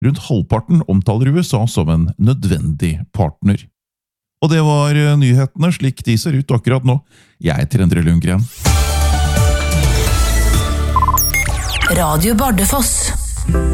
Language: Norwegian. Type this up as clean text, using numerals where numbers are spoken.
Rundt halvparten omtaler USA som en nødvendig partner. Og det var nyhetene slik de ser ut akkurat nå. Jeg heter Endre Lundgren. Radio Bardufoss.